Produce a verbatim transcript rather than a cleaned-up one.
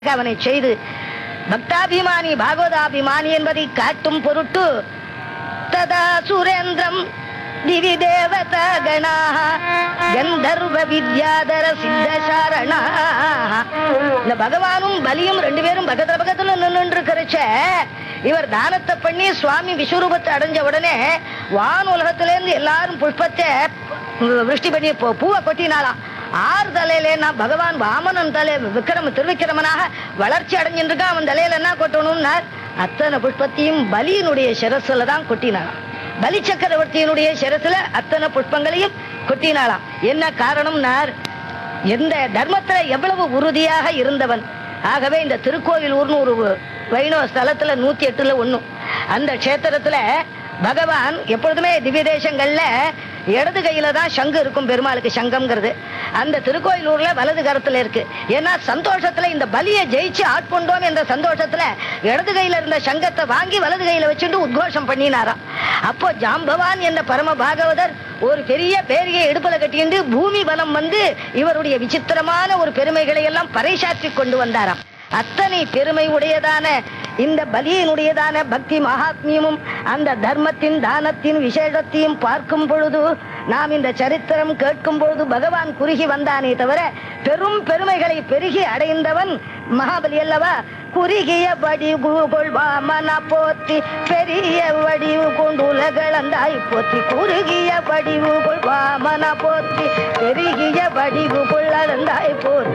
அவனை செய்து பக்தாபிமானி பாகவதாபிமானி என்பதை காட்டும் பொருட்டு ததா சுரேந்திரம் திவி தேவதா கணாஹ கந்தர்வ வித்யாதர சித்தசாரணாஹ. இந்த பகவானும் பலியும் ரெண்டு பேரும் பக்கத்துல பக்கத்துல நின்று இருக்கிறச்ச இவர் தானத்தை பண்ணி சுவாமி விஸ்வரூபத்தை அடைஞ்ச உடனே வான் உலகத்துல இருந்து எல்லாரும் புஷ்பத்தை விருஷ்டி பண்ணி பூவை கொட்டினாலாம். ஆறு தலையில பகவான் வாமனன் தலை விக்ரம திருவிக்கிரமனாக வளர்ச்சி அடைஞ்சிருக்கான். அவன் தலையில என்ன கொட்டணும்னா அத்தனை புஷ்பத்தையும் பலியினுடைய சிரசுல தான் கொட்டினாளாம். பலி சக்கரவர்த்தியினுடைய சிரசுல அத்தனை புஷ்பங்களையும் கொட்டினாளாம். என்ன காரணம்னார், எந்த தர்மத்துல எவ்வளவு உறுதியாக இருந்தவன். ஆகவே இந்த திருக்கோயில் ஊர்னு ஒரு வைணவ ஸ்தலத்துல நூத்தி எட்டுல ஒண்ணும் அந்த கஷேத்திரத்துல பகவான் எப்பொழுதுமே திவ்ய தேசங்கள்ல இடது கையில தான் சங்கு இருக்கும். பெருமாளுக்கு சங்கம்ங்கிறது அந்த திருக்கோயிலூர்ல வலது கரத்துல இருக்கு. ஏன்னா சந்தோஷத்துல இந்த பலியை ஜெயிச்சு ஆட்கொண்டோம் என்ற சந்தோஷத்துல இடது கையில இருந்த சங்கத்தை வாங்கி வலது கையில வச்சுட்டு உத்கோஷம் பண்ணினாராம். அப்போ ஜாம்பவான் என்ற பரம பாகவதர் ஒரு பெரிய பேரியை இடுப்புல கட்டிண்டு பூமி வலம் வந்து இவருடைய விசித்திரமான ஒரு பெருமைகளை எல்லாம் பறைசாற்றி கொண்டு வந்தாராம். அத்தனை பெருமை உடையதான இந்த பலியினுடையதான பக்தி மகாத்மியமும் அந்த தர்மத்தின் தானத்தின் விசேஷத்தையும் பார்க்கும் பொழுது நாம் இந்த சரித்திரம் கேட்கும் பொழுது பகவான் குறுகி வந்தானே தவிர பெரும் பெருமைகளை பெருகி அடைந்தவன் மகாபலி அல்லவா. குறுகிய வடிவு கொள்வாமன போற்றி பெரிய வடிவு கொண்டு உலகளந்தாய் போற்றி குறுகிய வடிவு கொள்வாமன போற்றி பெருகிய வடிவு கொள்ளந்தாய் போற்றி